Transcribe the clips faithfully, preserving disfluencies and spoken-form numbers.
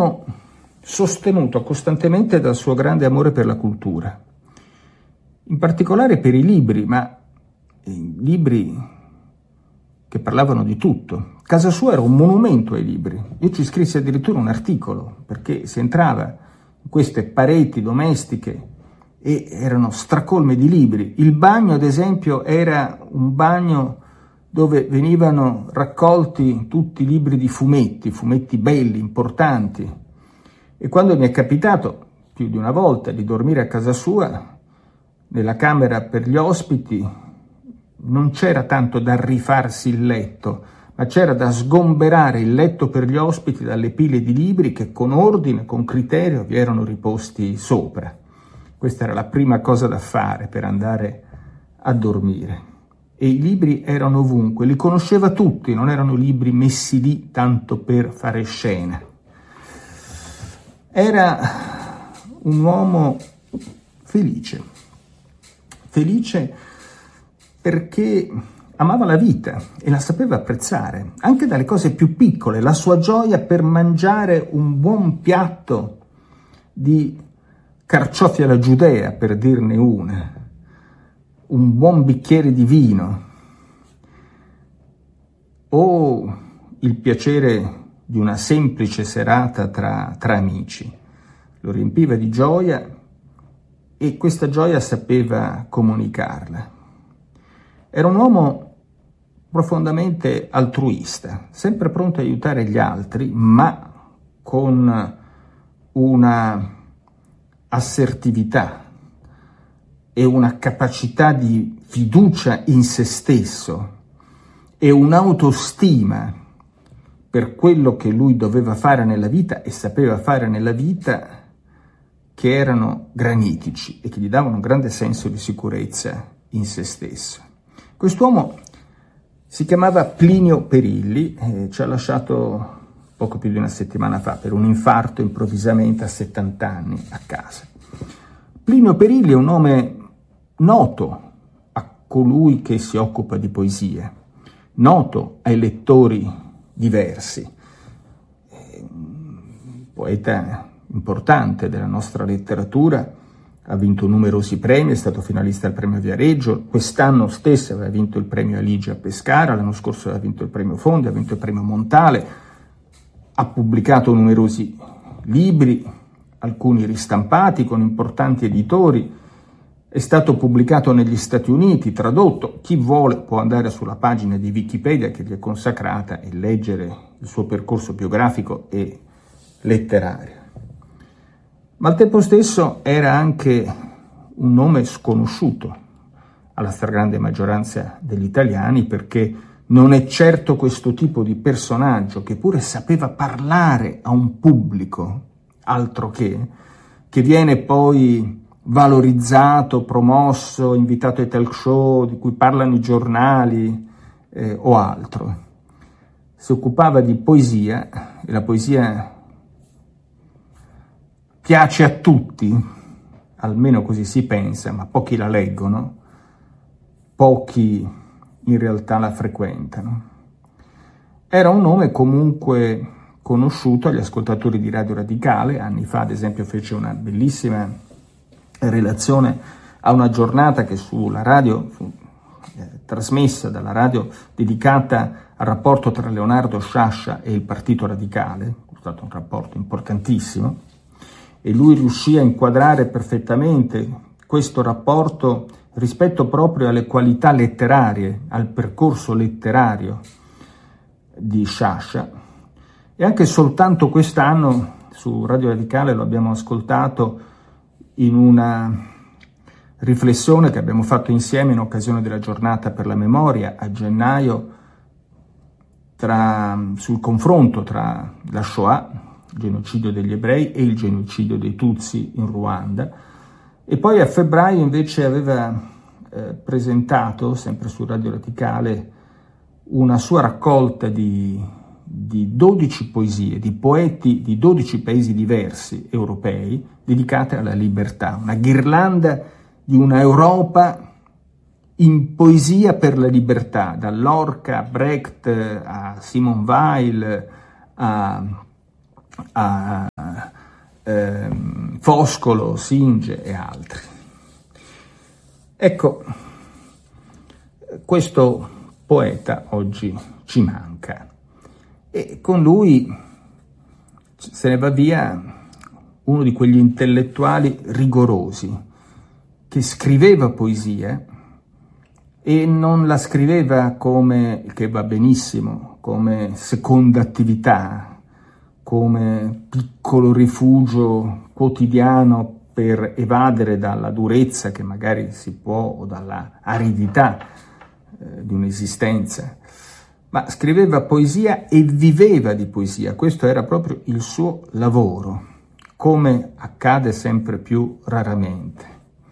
sostenuto costantemente dal suo grande amore per la cultura, in particolare per i libri, ma libri che parlavano di tutto. Casa sua era un monumento ai libri. Io ci scrissi addirittura un articolo, perché si entrava in queste pareti domestiche e erano stracolme di libri. Il bagno, ad esempio, era un bagno dove venivano raccolti tutti i libri di fumetti, fumetti belli, importanti. E quando mi è capitato più di una volta di dormire a casa sua, nella camera per gli ospiti, non c'era tanto da rifarsi il letto, ma c'era da sgomberare il letto per gli ospiti dalle pile di libri che con ordine, con criterio vi erano riposti sopra. Questa era la prima cosa da fare per andare a dormire. E i libri erano ovunque, li conosceva tutti, non erano libri messi lì tanto per fare scena. Era un uomo felice, felice perché amava la vita e la sapeva apprezzare, anche dalle cose più piccole, la sua gioia per mangiare un buon piatto di carciofi alla giudea, per dirne una, un buon bicchiere di vino, o il piacere di una semplice serata tra, tra amici. Lo riempiva di gioia e questa gioia sapeva comunicarla. Era un uomo profondamente altruista, sempre pronto a aiutare gli altri, ma con una assertività e una capacità di fiducia in se stesso e un'autostima per quello che lui doveva fare nella vita e sapeva fare nella vita, che erano granitici e che gli davano un grande senso di sicurezza in se stesso. Quest'uomo si chiamava Plinio Perilli e ci ha lasciato poco più di una settimana fa per un infarto improvvisamente a settanta anni a casa. Plinio Perilli è un nome noto a colui che si occupa di poesia, noto ai lettori diversi, un poeta importante della nostra letteratura, ha vinto numerosi premi, è stato finalista al premio Viareggio, quest'anno stesso aveva vinto il premio Alige a Pescara, l'anno scorso aveva vinto il premio Fondi, ha vinto il premio Montale, ha pubblicato numerosi libri, alcuni ristampati con importanti editori, è stato pubblicato negli Stati Uniti, tradotto. Chi vuole può andare sulla pagina di Wikipedia che gli è consacrata e leggere il suo percorso biografico e letterario. Ma al tempo stesso era anche un nome sconosciuto alla stragrande maggioranza degli italiani, perché non è certo questo tipo di personaggio, che pure sapeva parlare a un pubblico, altro che, che viene poi valorizzato, promosso, invitato ai talk show di cui parlano i giornali eh, o altro. Si occupava di poesia e la poesia piace a tutti, almeno così si pensa, ma pochi la leggono, pochi in realtà la frequentano. Era un nome comunque conosciuto agli ascoltatori di Radio Radicale. Anni fa, ad esempio, fece una bellissima relazione a una giornata che sulla radio fu eh, trasmessa dalla radio dedicata al rapporto tra Leonardo Sciascia e il Partito Radicale. È stato un rapporto importantissimo e lui riuscì a inquadrare perfettamente questo rapporto rispetto proprio alle qualità letterarie, al percorso letterario di Sciascia. E anche soltanto quest'anno su Radio Radicale lo abbiamo ascoltato in una riflessione che abbiamo fatto insieme in occasione della giornata per la memoria a gennaio tra, sul confronto tra la Shoah, il genocidio degli ebrei, e il genocidio dei Tutsi in Ruanda. E poi a febbraio invece aveva eh, presentato, sempre su Radio Radicale, una sua raccolta di, di dodici poesie, di poeti di dodici paesi diversi europei, dedicate alla libertà, una ghirlanda di una Europa in poesia per la libertà, da Lorca a Brecht a Simone Weil a, a ehm, Foscolo, Singe e altri. Ecco, questo poeta oggi ci manca e con lui se ne va via uno di quegli intellettuali rigorosi che scriveva poesia e non la scriveva come, che va benissimo, come seconda attività, come piccolo rifugio quotidiano per evadere dalla durezza che magari si può o dalla aridità eh, di un'esistenza, ma scriveva poesia e viveva di poesia. Questo era proprio il suo lavoro, come accade sempre più raramente.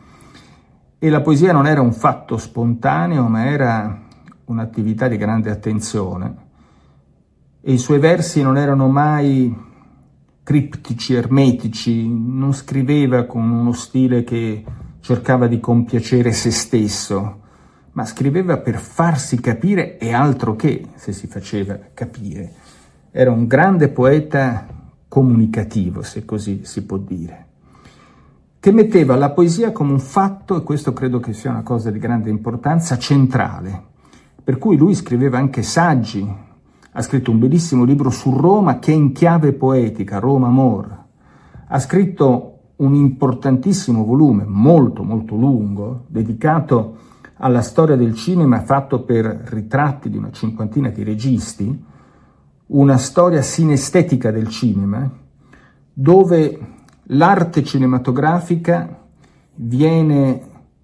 E la poesia non era un fatto spontaneo, ma era un'attività di grande attenzione. E i suoi versi non erano mai criptici, ermetici, non scriveva con uno stile che cercava di compiacere se stesso, ma scriveva per farsi capire e altro che se si faceva capire. Era un grande poeta comunicativo, se così si può dire, che metteva la poesia come un fatto, e questo credo che sia una cosa di grande importanza, centrale. Per cui lui scriveva anche saggi, ha scritto un bellissimo libro su Roma che è in chiave poetica, Roma Amor. Ha scritto un importantissimo volume, molto molto lungo, dedicato alla storia del cinema, fatto per ritratti di una cinquantina di registi, una storia sinestetica del cinema, dove l'arte cinematografica viene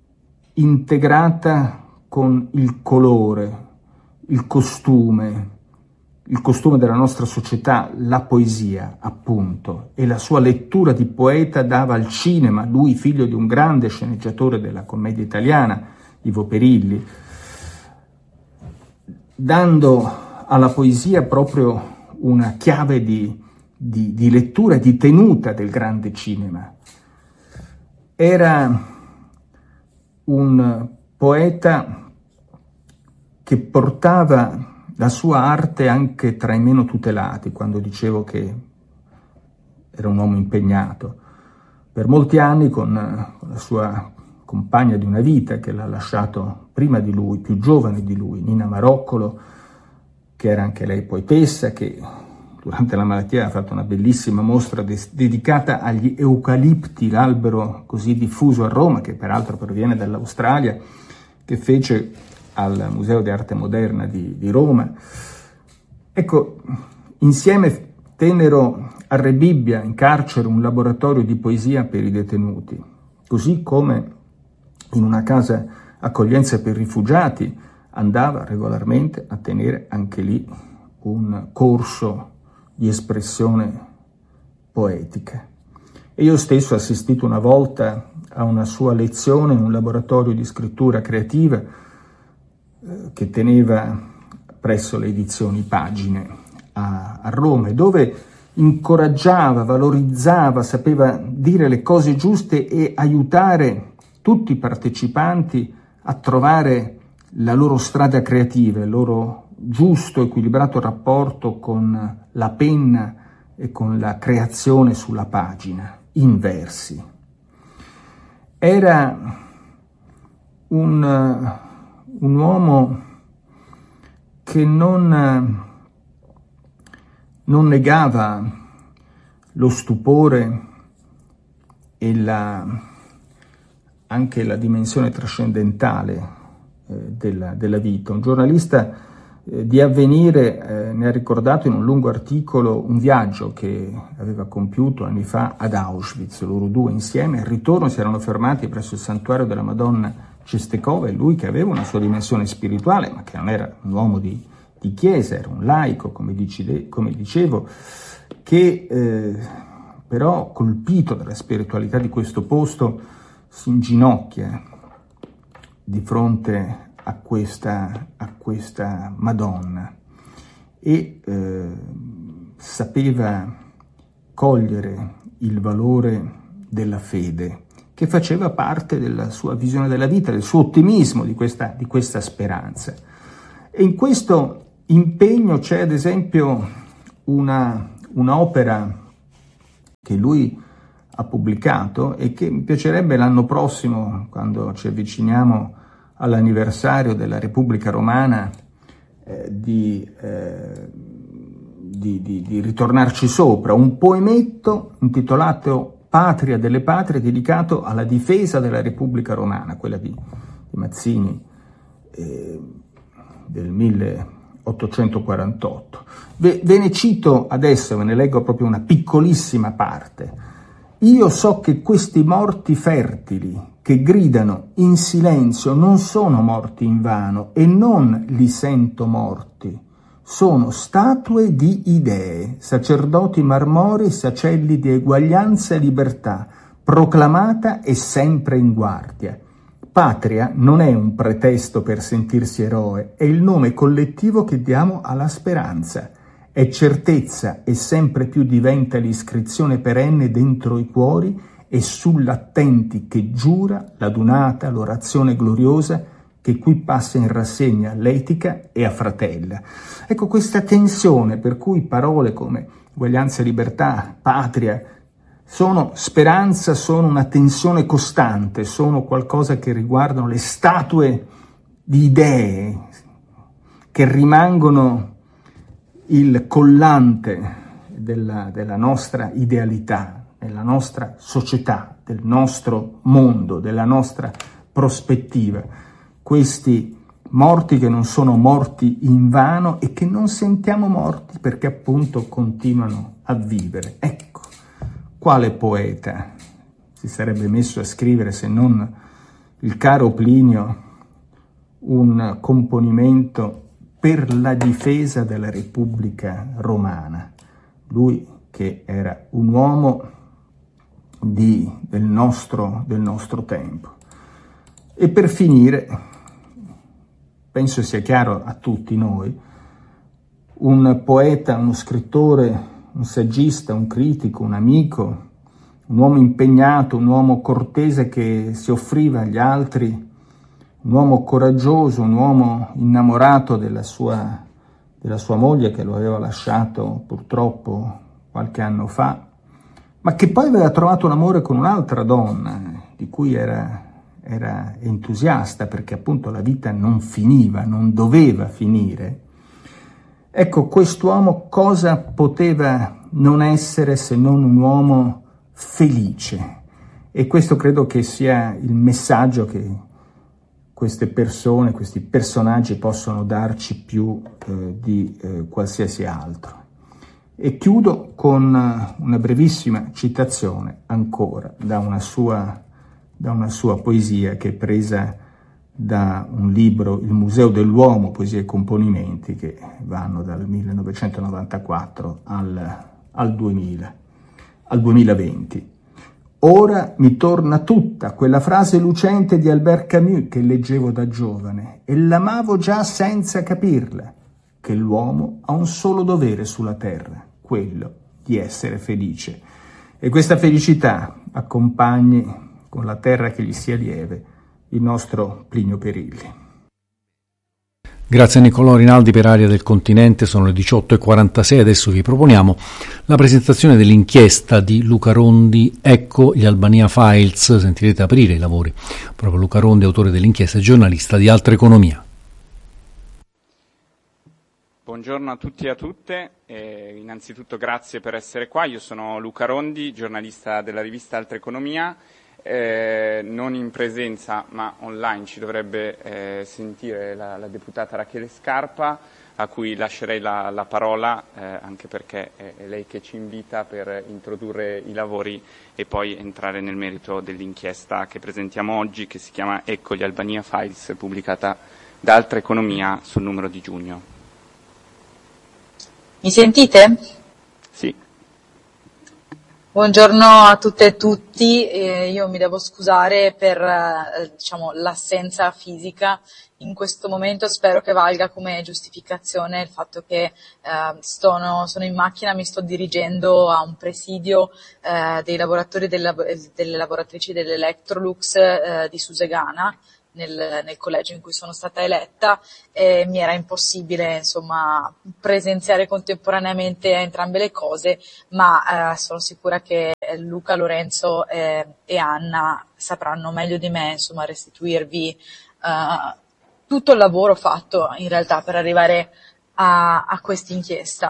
integrata con il colore, il costume, il costume della nostra società, la poesia, appunto, e la sua lettura di poeta dava al cinema, lui figlio di un grande sceneggiatore della commedia italiana, Ivo Perilli, dando alla poesia proprio una chiave di, di, di lettura e di tenuta del grande cinema. Era un poeta che portava la sua arte anche tra i meno tutelati, quando dicevo che era un uomo impegnato. Per molti anni con, con la sua compagna di una vita, che l'ha lasciato prima di lui, più giovane di lui, Nina Maroccolo, che era anche lei poetessa, che durante la malattia ha fatto una bellissima mostra des- dedicata agli eucalipti, l'albero così diffuso a Roma, che peraltro proviene dall'Australia, che fece al Museo di Arte Moderna di, di Roma. Ecco, insieme tennero a Rebibbia, in carcere, un laboratorio di poesia per i detenuti, così come in una casa accoglienza per rifugiati andava regolarmente a tenere anche lì un corso di espressione poetica. E io stesso ho assistito una volta a una sua lezione in un laboratorio di scrittura creativa eh, che teneva presso le edizioni Pagine a, a Roma, dove incoraggiava, valorizzava, sapeva dire le cose giuste e aiutare tutti i partecipanti a trovare la loro strada creativa, il loro giusto, equilibrato rapporto con la penna e con la creazione sulla pagina, in versi. Era un, un uomo che non, non negava lo stupore e la, anche la dimensione trascendentale eh, della, della vita. Un giornalista eh, di Avvenire eh, ne ha ricordato in un lungo articolo un viaggio che aveva compiuto anni fa ad Auschwitz, loro due insieme. Al ritorno si erano fermati presso il santuario della Madonna Cestekova, e lui, che aveva una sua dimensione spirituale, ma che non era un uomo di, di chiesa, era un laico, come, dici, come dicevo, che eh, però, colpito dalla spiritualità di questo posto, si inginocchia di fronte a questa, a questa Madonna e eh, sapeva cogliere il valore della fede, che faceva parte della sua visione della vita, del suo ottimismo, di questa, di questa speranza. E in questo impegno c'è ad esempio una, un'opera che lui ha pubblicato e che mi piacerebbe l'anno prossimo, quando ci avviciniamo all'anniversario della Repubblica Romana, eh, di, eh, di, di, di ritornarci sopra, un poemetto intitolato Patria delle Patrie, dedicato alla difesa della Repubblica Romana, quella di, di Mazzini, eh, del milleottocentoquarantotto. Ve, ve ne cito adesso, ve ne leggo proprio una piccolissima parte. Io so che questi morti fertili che gridano in silenzio non sono morti invano e non li sento morti. Sono statue di idee, sacerdoti marmorei, sacelli di eguaglianza e libertà, proclamata e sempre in guardia. Patria non è un pretesto per sentirsi eroe, è il nome collettivo che diamo alla speranza. È certezza e sempre più diventa l'iscrizione perenne dentro i cuori e sull'attenti che giura l'adunata, l'orazione gloriosa che qui passa in rassegna l'etica e affratella. Ecco, questa tensione per cui parole come uguaglianza e libertà, patria, sono speranza, sono una tensione costante, sono qualcosa che riguardano le statue di idee che rimangono il collante della, della nostra idealità, della nostra società, del nostro mondo, della nostra prospettiva. Questi morti che non sono morti invano e che non sentiamo morti perché appunto continuano a vivere. Ecco, quale poeta si sarebbe messo a scrivere se non il caro Plinio un componimento per la difesa della Repubblica Romana. Lui che era un uomo di, del, nostro, del nostro tempo. E per finire, penso sia chiaro a tutti noi, un poeta, uno scrittore, un saggista, un critico, un amico, un uomo impegnato, un uomo cortese che si offriva agli altri, un uomo coraggioso, un uomo innamorato della sua, della sua moglie che lo aveva lasciato purtroppo qualche anno fa, ma che poi aveva trovato l'amore con un'altra donna di cui era, era entusiasta perché appunto la vita non finiva, non doveva finire. Ecco, quest'uomo cosa poteva non essere se non un uomo felice? E questo credo che sia il messaggio che queste persone, questi personaggi possono darci più eh, di eh, qualsiasi altro. E chiudo con una brevissima citazione ancora da una sua, da una sua poesia che è presa da un libro, Il Museo dell'Uomo, poesie e componimenti, che vanno dal millenovecentonovantaquattro al, al duemila, al duemilaventi. Ora mi torna tutta quella frase lucente di Albert Camus che leggevo da giovane e l'amavo già senza capirla, che l'uomo ha un solo dovere sulla terra, quello di essere felice. E questa felicità accompagni con la terra che gli sia lieve il nostro Plinio Perilli. Grazie a Niccolò Rinaldi per Aria del Continente, sono le diciotto e quarantasei, adesso vi proponiamo la presentazione dell'inchiesta di Luca Rondi, Ecco gli Albania Files, sentirete aprire i lavori, proprio Luca Rondi, autore dell'inchiesta e giornalista di Altra Economia. Buongiorno a tutti e a tutte, eh, innanzitutto grazie per essere qua, io sono Luca Rondi, giornalista della rivista Altra Economia. Eh, non in presenza ma online ci dovrebbe eh, sentire la, la deputata Rachele Scarpa, a cui lascerei la, la parola eh, anche perché è, è lei che ci invita per introdurre i lavori e poi entrare nel merito dell'inchiesta che presentiamo oggi, che si chiama Ecco gli Albania Files, pubblicata da Altra Economia sul numero di giugno. Mi sentite? Sì. Buongiorno a tutte e tutti, eh, io mi devo scusare per eh, diciamo, l'assenza fisica in questo momento, spero che valga come giustificazione il fatto che eh, sono, sono in macchina, mi sto dirigendo a un presidio eh, dei lavoratori delle, delle lavoratrici dell'Electrolux eh, di Susegana, Nel, nel collegio in cui sono stata eletta, e mi era impossibile insomma presenziare contemporaneamente a entrambe le cose, ma eh, sono sicura che eh, Luca, Lorenzo eh, e Anna sapranno meglio di me, insomma, restituirvi eh, tutto il lavoro fatto in realtà per arrivare a, a questa inchiesta.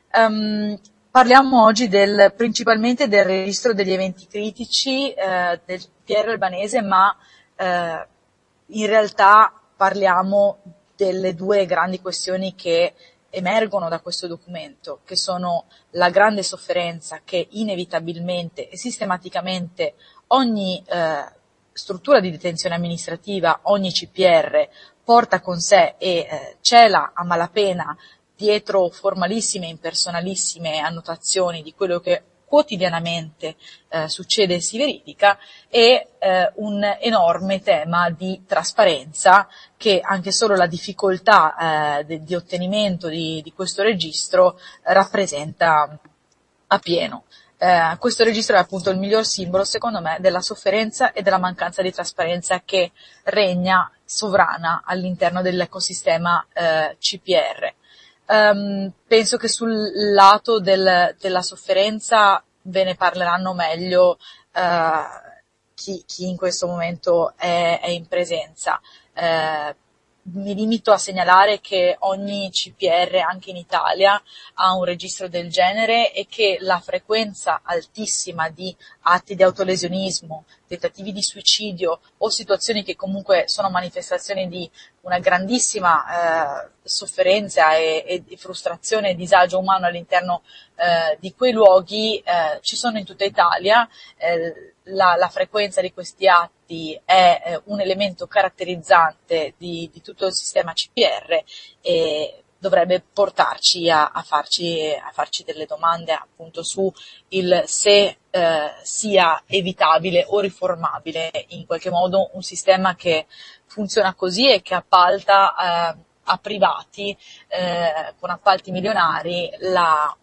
Um, parliamo oggi del, principalmente del registro degli eventi critici eh, del C P R albanese, ma eh, in realtà parliamo delle due grandi questioni che emergono da questo documento, che sono la grande sofferenza che inevitabilmente e sistematicamente ogni eh, struttura di detenzione amministrativa, ogni C P R porta con sé e eh, cela a malapena dietro formalissime e impersonalissime annotazioni di quello che quotidianamente eh, succede e si verifica, e eh, un enorme tema di trasparenza che anche solo la difficoltà eh, de, di ottenimento di, di questo registro eh, rappresenta appieno. Eh, questo registro è appunto il miglior simbolo, secondo me, della sofferenza e della mancanza di trasparenza che regna sovrana all'interno dell'ecosistema eh, C P R. Um, penso che sul lato del, della sofferenza ve ne parleranno meglio uh, chi, chi in questo momento è, è in presenza. Uh, mi limito a segnalare che ogni C P R, anche in Italia, ha un registro del genere e che la frequenza altissima di atti di autolesionismo, tentativi di suicidio o situazioni che comunque sono manifestazioni di una grandissima eh, sofferenza e, e frustrazione e disagio umano all'interno eh, di quei luoghi eh, ci sono in tutta Italia. Eh, la, la frequenza di questi atti è eh, un elemento caratterizzante di, di tutto il sistema C P R e dovrebbe portarci a, a, farci, a farci delle domande appunto su il se eh, sia evitabile o riformabile in qualche modo un sistema che funziona così e che appalta eh, a privati eh, con appalti milionari la,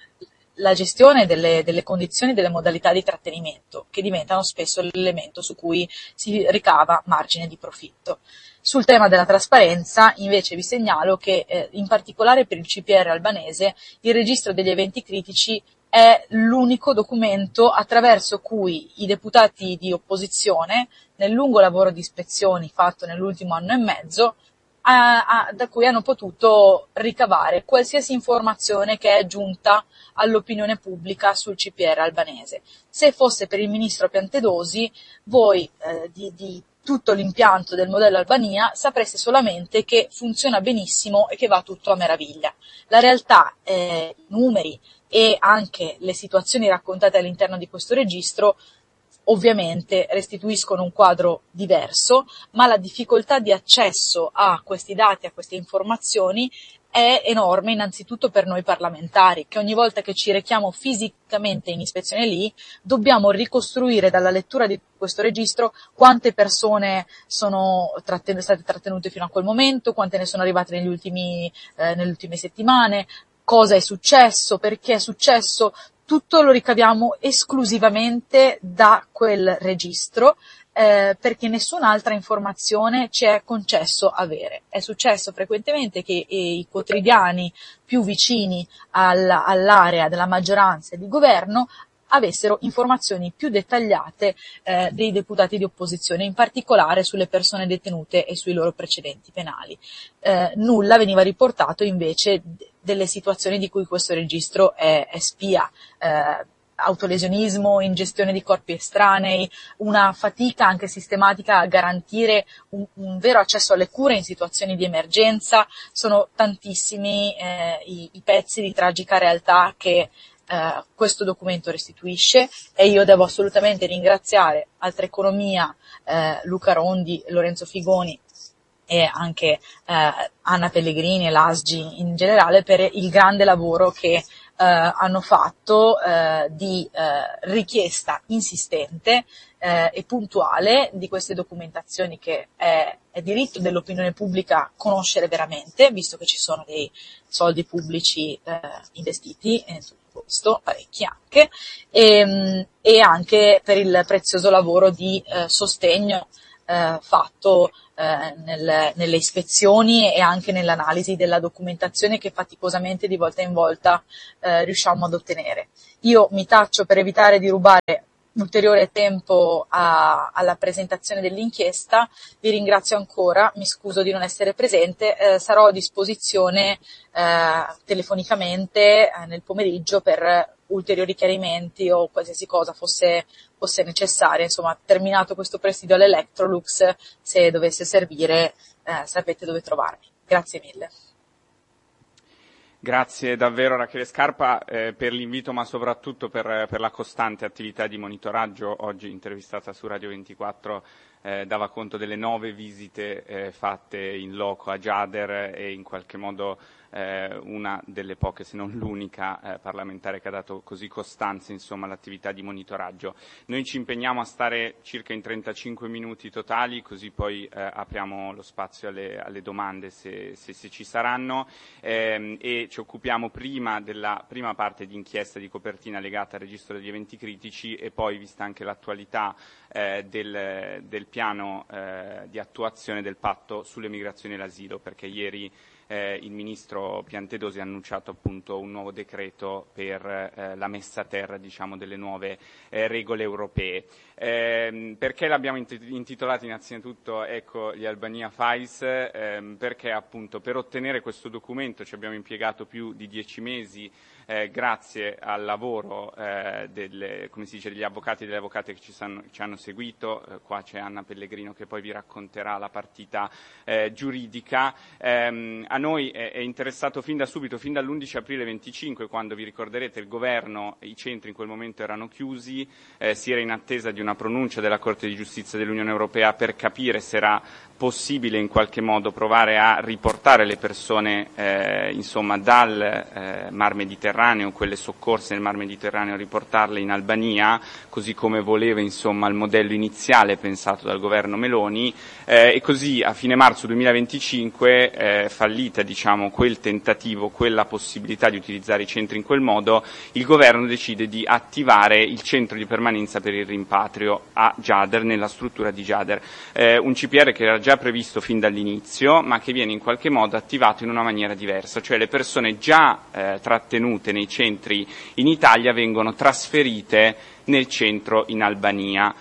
la gestione delle, delle condizioni, delle modalità di trattenimento, che diventano spesso l'elemento su cui si ricava margine di profitto. Sul tema della trasparenza, invece, vi segnalo che, eh, in particolare per il C P R albanese, il registro degli eventi critici è l'unico documento attraverso cui i deputati di opposizione, nel lungo lavoro di ispezioni fatto nell'ultimo anno e mezzo, a, a, da cui hanno potuto ricavare qualsiasi informazione che è giunta all'opinione pubblica sul C P R albanese. Se fosse per il ministro Piantedosi, voi eh, di, di tutto l'impianto del modello Albania sapreste solamente che funziona benissimo e che va tutto a meraviglia. La realtà, eh, i numeri e anche le situazioni raccontate all'interno di questo registro ovviamente restituiscono un quadro diverso, ma la difficoltà di accesso a questi dati, a queste informazioni è enorme innanzitutto per noi parlamentari, che ogni volta che ci rechiamo fisicamente in ispezione lì dobbiamo ricostruire dalla lettura di questo registro quante persone sono tratten- state trattenute fino a quel momento, quante ne sono arrivate negli ultimi, eh, nelle ultime settimane, cosa è successo, perché è successo. Tutto lo ricaviamo esclusivamente da quel registro, eh, perché nessun'altra informazione ci è concesso avere. È successo frequentemente che eh, i quotidiani più vicini al, all'area della maggioranza e di governo avessero informazioni più dettagliate eh, dei deputati di opposizione, in particolare sulle persone detenute e sui loro precedenti penali. Eh, nulla veniva riportato invece delle situazioni di cui questo registro è, è spia. Eh, autolesionismo, ingestione di corpi estranei, una fatica anche sistematica a garantire un, un vero accesso alle cure in situazioni di emergenza. Sono tantissimi eh, i, i pezzi di tragica realtà che Uh, questo documento restituisce, e io devo assolutamente ringraziare Altra Economia, uh, Luca Rondi, Lorenzo Figoni e anche uh, Anna Pellegrini e l'A S G I in generale per il grande lavoro che uh, hanno fatto uh, di uh, richiesta insistente uh, e puntuale di queste documentazioni che è, è diritto dell'opinione pubblica conoscere veramente, visto che ci sono dei soldi pubblici uh, investiti eh, questo, parecchi anche, e, e anche per il prezioso lavoro di eh, sostegno eh, fatto eh, nel, nelle ispezioni e anche nell'analisi della documentazione che faticosamente di volta in volta eh, riusciamo ad ottenere. Io mi taccio per evitare di rubare ulteriore tempo a, alla presentazione dell'inchiesta, vi ringrazio ancora, mi scuso di non essere presente, eh, sarò a disposizione eh, telefonicamente eh, nel pomeriggio per ulteriori chiarimenti o qualsiasi cosa fosse, fosse necessaria. Insomma, terminato questo presidio all'Electrolux, se dovesse servire eh, sapete dove trovarmi. Grazie mille. Grazie davvero Rachele Scarpa eh, per l'invito, ma soprattutto per, per la costante attività di monitoraggio. Oggi intervistata su Radio ventiquattro eh, dava conto delle nove visite eh, fatte in loco a Gjader e in qualche modo eh, una delle poche, se non l'unica, eh, parlamentare che ha dato così costanza insomma all'attività di monitoraggio. Noi ci impegniamo a stare circa in trentacinque minuti totali, così poi eh, apriamo lo spazio alle, alle domande se, se, se ci saranno, eh, e ci occupiamo prima della prima parte di inchiesta di copertina legata al registro degli eventi critici e poi, vista anche l'attualità eh, del, del piano eh, di attuazione del patto sulle migrazioni e l'asilo, perché ieri Eh, il ministro Piantedosi ha annunciato appunto un nuovo decreto per eh, la messa a terra, diciamo, delle nuove eh, regole europee. Eh, perché l'abbiamo intitolato innanzitutto ecco gli Albania Files? Eh, perché appunto per ottenere questo documento ci abbiamo impiegato più di dieci mesi eh, grazie al lavoro eh, delle, come si dice, degli avvocati e delle avvocate che ci, sanno, ci hanno seguito. Eh, qua c'è Anna Pellegrino che poi vi racconterà la partita eh, giuridica. Eh, a noi è, è interessato fin da subito, fin dall'undici aprile venticinque, quando vi ricorderete il governo, i centri in quel momento erano chiusi, eh, si era in attesa di una pronuncia della Corte di Giustizia dell'Unione Europea per capire se era possibile in qualche modo provare a riportare le persone eh, insomma dal eh, Mar Mediterraneo, quelle soccorse nel Mar Mediterraneo, riportarle in Albania, così come voleva insomma il modello iniziale pensato dal governo Meloni, eh, e così a fine marzo duemilaventicinque, eh, fallita diciamo quel tentativo, quella possibilità di utilizzare i centri in quel modo, il governo decide di attivare il centro di permanenza per il rimpatrio a Gjader, nella struttura di Gjader, eh, un C P R che era già previsto fin dall'inizio, ma che viene in qualche modo attivato in una maniera diversa, cioè le persone già eh, trattenute nei centri in Italia vengono trasferite nel centro in Albania.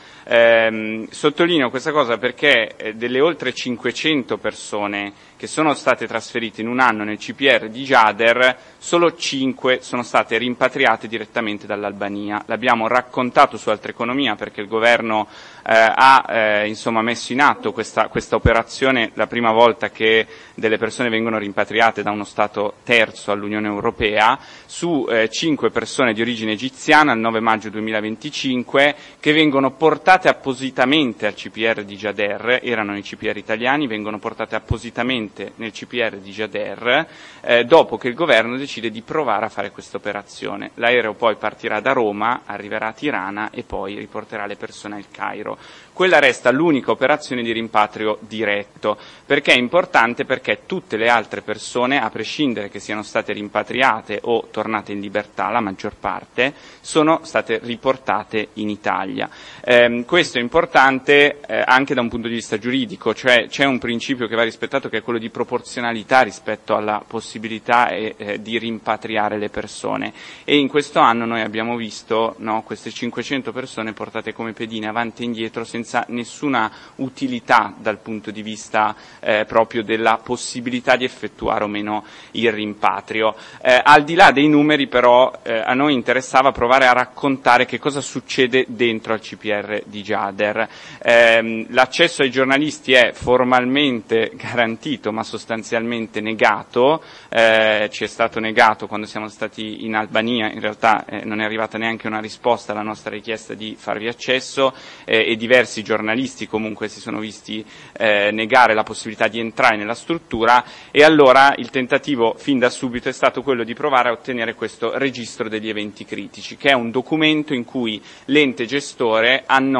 Eh, sottolineo questa cosa perché eh, delle oltre cinquecento persone che sono state trasferite in un anno nel C P R di Gjader, solo cinque sono state rimpatriate direttamente dall'Albania. L'abbiamo raccontato su Altre Economia perché il governo eh, ha eh, insomma messo in atto questa, questa operazione la prima volta che delle persone vengono rimpatriate da uno Stato terzo all'Unione Europea, su eh, cinque persone di origine egiziana, il nove maggio duemilaventicinque, che vengono portate appositamente al C P R di Gjader, erano i C P R italiani, vengono portate appositamente nel C P R di Gjader, eh, dopo che il governo decide di provare a fare questa operazione. L'aereo poi partirà da Roma, arriverà a Tirana e poi riporterà le persone al Cairo. Quella resta l'unica operazione di rimpatrio diretto. Perché è importante? Perché tutte le altre persone, a prescindere che siano state rimpatriate o tornate in libertà, la maggior parte, sono state riportate in Italia. Eh, questo è importante eh, anche da un punto di vista giuridico, cioè c'è un principio che va rispettato che è quello di proporzionalità rispetto alla possibilità eh, eh, di rimpatriare le persone, e in questo anno noi abbiamo visto no, queste cinquecento persone portate come pedine avanti e indietro senza nessuna utilità dal punto di vista eh, proprio della possibilità di effettuare o meno il rimpatrio. Eh, al di là dei numeri però eh, a noi interessava provare a raccontare che cosa succede dentro al C P R di Gjader. Eh, l'accesso ai giornalisti è formalmente garantito ma sostanzialmente negato, eh, ci è stato negato quando siamo stati in Albania, in realtà eh, non è arrivata neanche una risposta alla nostra richiesta di farvi accesso eh, e diversi giornalisti comunque si sono visti eh, negare la possibilità di entrare nella struttura, e allora il tentativo fin da subito è stato quello di provare a ottenere questo registro degli eventi critici, che è un documento in cui l'ente gestore annota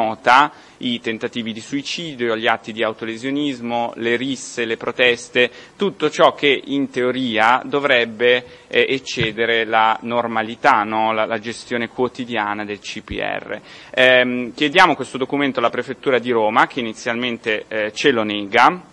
nota i tentativi di suicidio, gli atti di autolesionismo, le risse, le proteste, tutto ciò che in teoria dovrebbe eh, eccedere la normalità, no? la, la gestione quotidiana del C P R. Eh, chiediamo questo documento alla Prefettura di Roma, che inizialmente eh, ce lo nega,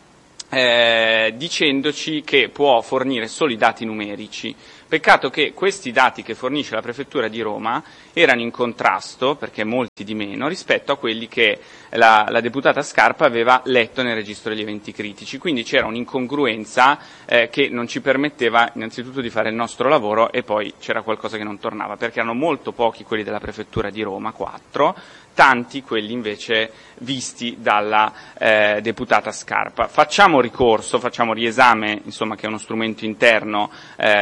eh, dicendoci che può fornire solo i dati numerici. Peccato che questi dati che fornisce la Prefettura di Roma erano in contrasto, perché molti di meno, rispetto a quelli che la, la deputata Scarpa aveva letto nel registro degli eventi critici. Quindi c'era un'incongruenza eh, che non ci permetteva innanzitutto di fare il nostro lavoro, e poi c'era qualcosa che non tornava, perché erano molto pochi quelli della Prefettura di Roma, quattro, tanti quelli invece visti dalla eh, deputata Scarpa. Facciamo ricorso, facciamo riesame, insomma, che è uno strumento interno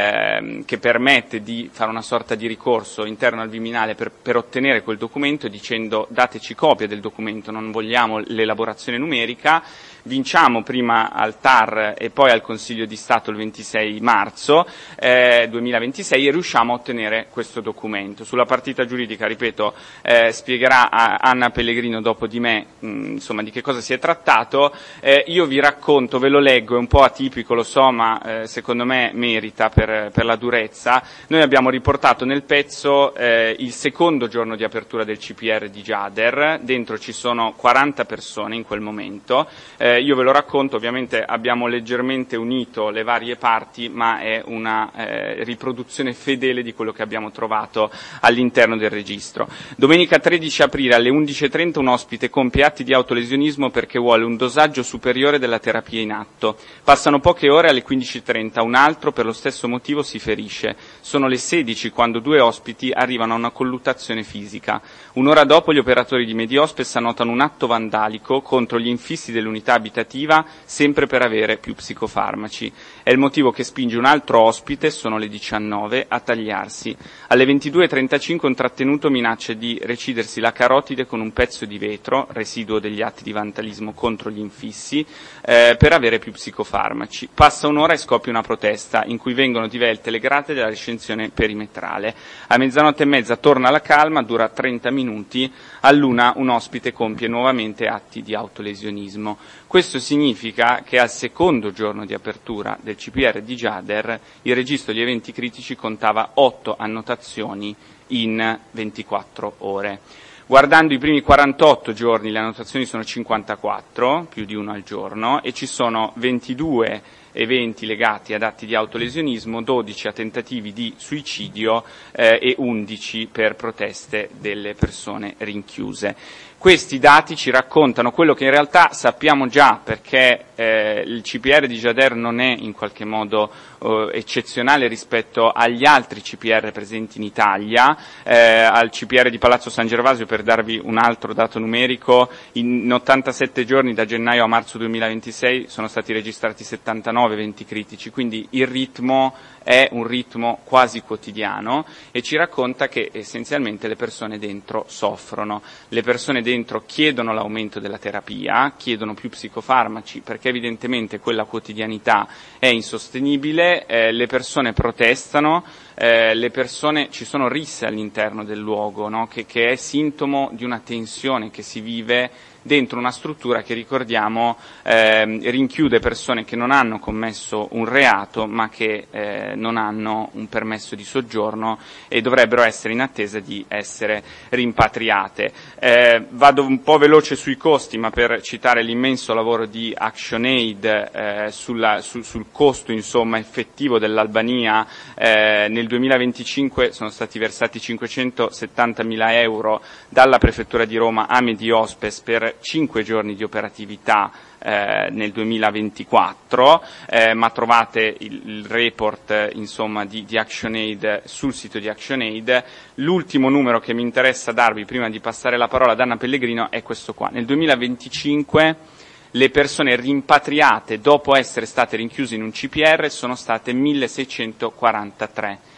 eh, che permette di fare una sorta di ricorso interno al Viminale per, per ottenere quel documento, dicendo dateci copia del documento, non vogliamo l'elaborazione numerica. Vinciamo prima al T A R e poi al Consiglio di Stato il ventisei marzo eh, duemilaventisei e riusciamo a ottenere questo documento. Sulla partita giuridica, ripeto, eh, spiegherà a Anna Pellegrino dopo di me mh, insomma di che cosa si è trattato. Eh, io vi racconto, ve lo leggo, è un po' atipico, lo so, ma eh, secondo me merita per, per la durezza. Noi abbiamo riportato nel pezzo eh, il secondo giorno di apertura del C P R di Giader, dentro ci sono quaranta persone in quel momento. Eh, io ve lo racconto, ovviamente abbiamo leggermente unito le varie parti, ma è una eh, riproduzione fedele di quello che abbiamo trovato all'interno del registro. Domenica tredici aprile alle undici e trenta un ospite compie atti di autolesionismo perché vuole un dosaggio superiore della terapia in atto. Passano poche ore, alle quindici e trenta un altro per lo stesso motivo si ferisce. Sono le sedici quando due ospiti arrivano a una colluttazione fisica. Un'ora dopo gli operatori di Mediospes annotano un atto vandalico contro gli infissi dell'unità abitativa, sempre per avere più psicofarmaci. È il motivo che spinge un altro ospite, sono le diciannove, a tagliarsi. Alle ventidue e trentacinque un trattenuto minaccia di recidersi la carotide con un pezzo di vetro, residuo degli atti di vandalismo contro gli infissi, eh, per avere più psicofarmaci. Passa un'ora e scoppia una protesta, in cui vengono divelte le grate della recinzione perimetrale. A mezzanotte e mezza torna la calma, dura trenta minuti, all'una un ospite compie nuovamente atti di autolesionismo. Questo significa che al secondo giorno di apertura del C P R di Giader il registro degli eventi critici contava otto annotazioni in ventiquattro ore. Guardando i primi quarantotto giorni le annotazioni sono cinquantaquattro, più di uno al giorno, e ci sono ventidue eventi legati ad atti di autolesionismo, dodici a tentativi di suicidio eh, e undici per proteste delle persone rinchiuse. Questi dati ci raccontano quello che in realtà sappiamo già, perché eh, il C P R di Giader non è in qualche modo eh, eccezionale rispetto agli altri C P R presenti in Italia. Eh, al C P R di Palazzo San Gervasio, per darvi un altro dato numerico, in ottantasette giorni da gennaio a marzo duemilaventisei sono stati registrati settantanove eventi critici, quindi il ritmo è un ritmo quasi quotidiano e ci racconta che essenzialmente le persone dentro soffrono, le persone dentro chiedono l'aumento della terapia, chiedono più psicofarmaci perché evidentemente quella quotidianità è insostenibile, eh, le persone protestano, eh, le persone, ci sono risse all'interno del luogo, no? che, che è sintomo di una tensione che si vive dentro una struttura che, ricordiamo, eh, rinchiude persone che non hanno commesso un reato ma che eh, non hanno un permesso di soggiorno e dovrebbero essere in attesa di essere rimpatriate. Eh, vado un po' veloce sui costi, ma per citare l'immenso lavoro di ActionAid eh, sulla, su, sul costo insomma, effettivo dell'Albania, eh, nel duemilaventicinque sono stati versati cinquecentosettantamila euro dalla Prefettura di Roma a Mediospes per cinque giorni di operatività eh, nel duemilaventiquattro, eh, ma trovate il, il report eh, insomma, di, di ActionAid sul sito di ActionAid. L'ultimo numero che mi interessa darvi prima di passare la parola ad Anna Pellegrino è questo qua. Nel duemilaventicinque le persone rimpatriate dopo essere state rinchiuse in un C P R sono state milleseicentoquarantatré.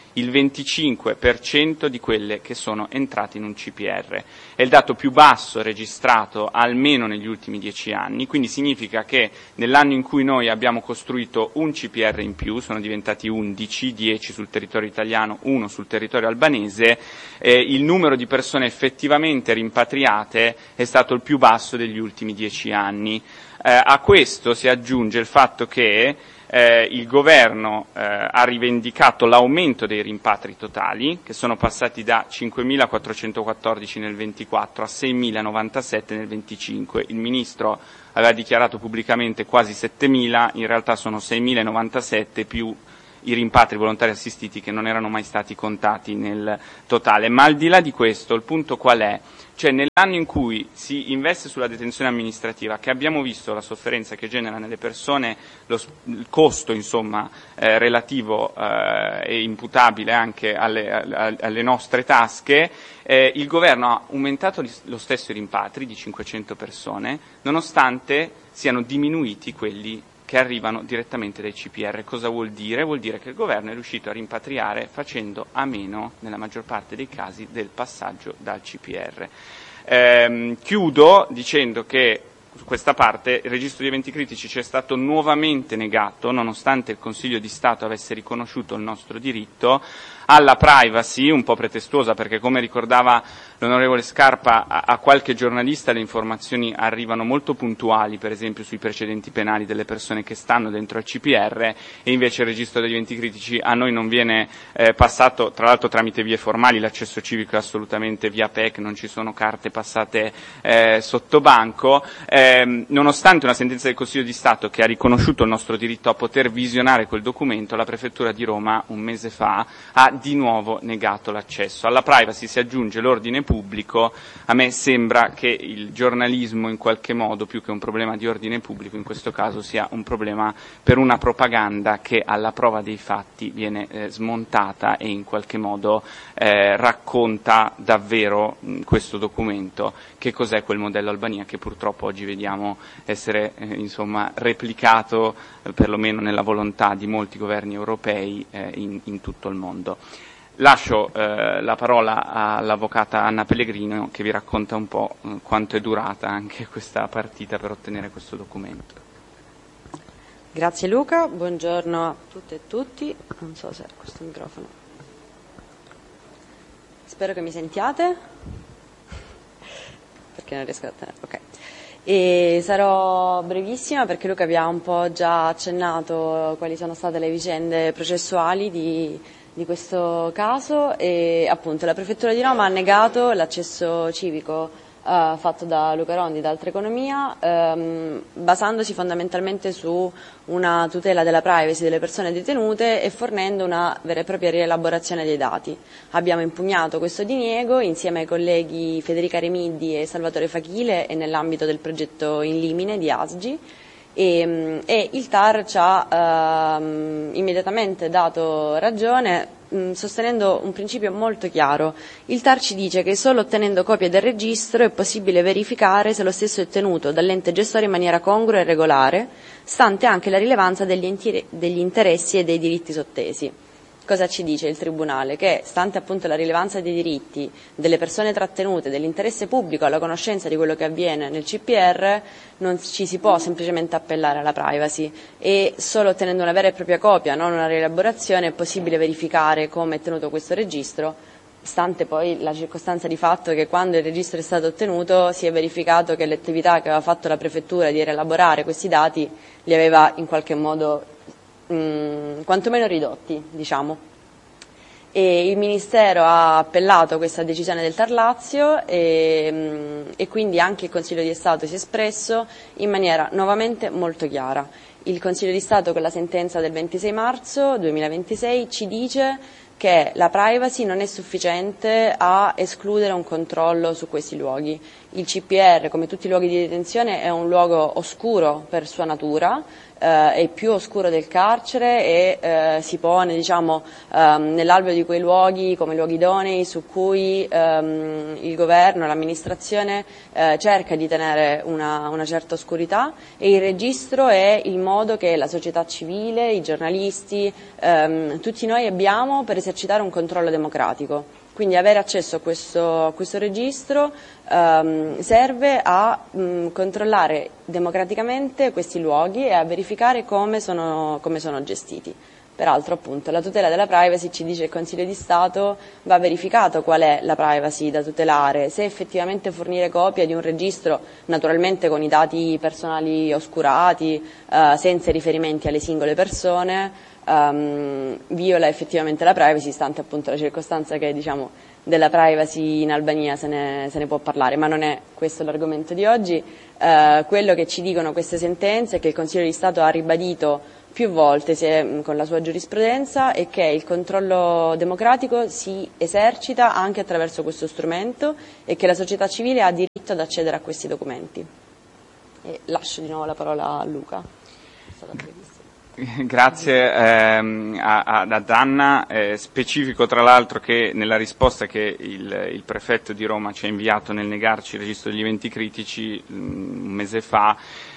il venticinque per cento di quelle che sono entrate in un C P R. È il dato più basso registrato almeno negli ultimi dieci anni, quindi significa che nell'anno in cui noi abbiamo costruito un C P R in più, sono diventati undici, dieci sul territorio italiano, uno sul territorio albanese, eh, il numero di persone effettivamente rimpatriate è stato il più basso degli ultimi dieci anni. Eh, a questo si aggiunge il fatto che eh, il governo eh, ha rivendicato l'aumento dei rimpatri totali, che sono passati da cinquemilaquattrocentoquattordici nel ventiquattro a seimilanovantasette nel venticinque. Il ministro aveva dichiarato pubblicamente quasi settemila, in realtà sono seimilanovantasette più i rimpatri volontari assistiti che non erano mai stati contati nel totale. Ma al di là di questo, il punto qual è? Cioè, nell'anno in cui si investe sulla detenzione amministrativa, che abbiamo visto la sofferenza che genera nelle persone, lo, il costo insomma eh, relativo eh, e imputabile anche alle, alle, alle nostre tasche, eh, il governo ha aumentato lo stesso i rimpatri di cinquecento persone, nonostante siano diminuiti quelli che arrivano direttamente dai C P R. Cosa vuol dire? Vuol dire che il governo è riuscito a rimpatriare facendo a meno, nella maggior parte dei casi, del passaggio dal C P R. Ehm, chiudo dicendo che su questa parte il registro di eventi critici ci è stato nuovamente negato, nonostante il Consiglio di Stato avesse riconosciuto il nostro diritto alla privacy, un po' pretestuosa, perché come ricordava l'onorevole Scarpa, a, a qualche giornalista le informazioni arrivano molto puntuali, per esempio sui precedenti penali delle persone che stanno dentro al C P R, e invece il registro degli eventi critici a noi non viene eh, passato, tra l'altro tramite vie formali, l'accesso civico è assolutamente via P E C, non ci sono carte passate eh, sotto banco, eh, nonostante una sentenza del Consiglio di Stato che ha riconosciuto il nostro diritto a poter visionare quel documento, la Prefettura di Roma un mese fa ha di nuovo negato l'accesso. Alla privacy si aggiunge l'ordine pubblico. A me sembra che il giornalismo in qualche modo, più che un problema di ordine pubblico, in questo caso sia un problema per una propaganda che alla prova dei fatti viene eh, smontata e in qualche modo eh, racconta davvero mh, questo documento che cos'è quel modello Albania che purtroppo oggi vediamo essere eh, insomma replicato eh, perlomeno nella volontà di molti governi europei eh, in, in tutto il mondo. Lascio eh, la parola all'avvocata Anna Pellegrino che vi racconta un po' eh, quanto è durata anche questa partita per ottenere questo documento. Grazie Luca, buongiorno a tutte e tutti. Non so se questo microfono. Spero che mi sentiate, perché non riesco a tenere. Ok. E sarò brevissima perché Luca vi ha un po' già accennato quali sono state le vicende processuali di di questo caso e appunto la Prefettura di Roma ha negato l'accesso civico eh, fatto da Luca Rondi, da Altra Economia, ehm, basandosi fondamentalmente su una tutela della privacy delle persone detenute e fornendo una vera e propria rielaborazione dei dati. Abbiamo impugnato questo diniego insieme ai colleghi Federica Remidi e Salvatore Fachile e nell'ambito del progetto In Limine di A S G. E, e il T A R ci ha ehm, immediatamente dato ragione mh, sostenendo un principio molto chiaro. Il T A R ci dice che solo ottenendo copie del registro è possibile verificare se lo stesso è tenuto dall'ente gestore in maniera congrua e regolare, stante anche la rilevanza degli, inti- degli interessi e dei diritti sottesi. Cosa ci dice il Tribunale? Che, stante appunto la rilevanza dei diritti delle persone trattenute, dell'interesse pubblico alla conoscenza di quello che avviene nel C P R, non ci si può semplicemente appellare alla privacy e solo ottenendo una vera e propria copia, non una rielaborazione, è possibile verificare come è tenuto questo registro, stante poi la circostanza di fatto che quando il registro è stato ottenuto si è verificato che l'attività che aveva fatto la Prefettura di rielaborare questi dati li aveva in qualche modo mh, quantomeno ridotti, diciamo. E il Ministero ha appellato questa decisione del T A R Lazio e, mh, e quindi anche il Consiglio di Stato si è espresso in maniera nuovamente molto chiara. Il Consiglio di Stato con la sentenza del ventisei marzo duemilaventisei ci dice che la privacy non è sufficiente a escludere un controllo su questi luoghi. Il C P R, come tutti i luoghi di detenzione, è un luogo oscuro per sua natura, eh, è più oscuro del carcere e eh, si pone, diciamo, ehm, nell'alveo di quei luoghi come luoghi idonei su cui ehm, il governo, l'amministrazione eh, cerca di tenere una, una certa oscurità, e il registro è il modo che la società civile, i giornalisti, ehm, tutti noi abbiamo per esercitare un controllo democratico. Quindi avere accesso a questo, a questo registro ehm, serve a mh, controllare democraticamente questi luoghi e a verificare come sono, come sono gestiti. Peraltro, appunto, la tutela della privacy, ci dice il Consiglio di Stato, va verificato qual è la privacy da tutelare, se effettivamente fornire copia di un registro, naturalmente con i dati personali oscurati, eh, senza riferimenti alle singole persone, Um, viola effettivamente la privacy, stante appunto la circostanza che, diciamo, della privacy in Albania se ne, se ne può parlare, ma non è questo l'argomento di oggi. Uh, quello che ci dicono queste sentenze, che il Consiglio di Stato ha ribadito più volte se, con la sua giurisprudenza, è che il controllo democratico si esercita anche attraverso questo strumento e che la società civile ha diritto ad accedere a questi documenti. E lascio di nuovo la parola a Luca. È stata prevista. Grazie ehm, a, ad Anna, eh, specifico tra l'altro che nella risposta che il, il prefetto di Roma ci ha inviato nel negarci il registro degli eventi critici mh, un mese fa,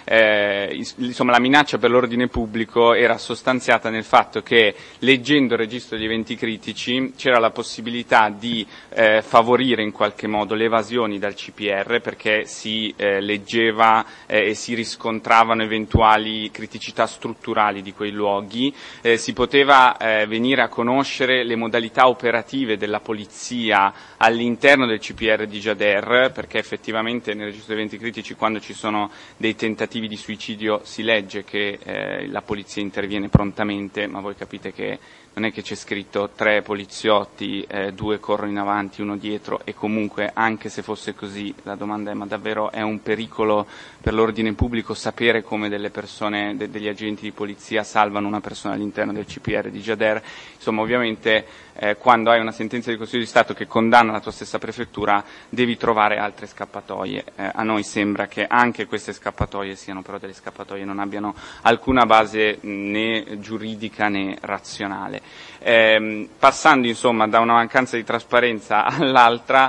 eh, insomma la minaccia per l'ordine pubblico era sostanziata nel fatto che, leggendo il registro degli eventi critici, c'era la possibilità di eh, favorire in qualche modo le evasioni dal C P R, perché si eh, leggeva eh, e si riscontravano eventuali criticità strutturali di quei luoghi, eh, si poteva eh, venire a conoscere le modalità operative della polizia all'interno del C P R di Gjader, perché effettivamente nel registro dei eventi critici, quando ci sono dei tentativi di suicidio, si legge che eh, la polizia interviene prontamente, ma voi capite che non è che c'è scritto tre poliziotti, eh, due corrono in avanti, uno dietro, e comunque, anche se fosse così, la domanda è: ma davvero è un pericolo per l'ordine pubblico sapere come delle persone, de- degli agenti di polizia salvano una persona all'interno del C P R di Gjader? Insomma, ovviamente eh, quando hai una sentenza del Consiglio di Stato che condanna la tua stessa prefettura, devi trovare altre scappatoie. Eh, a noi sembra che anche queste scappatoie siano però delle scappatoie, non abbiano alcuna base né giuridica né razionale. Eh, passando insomma da una mancanza di trasparenza all'altra,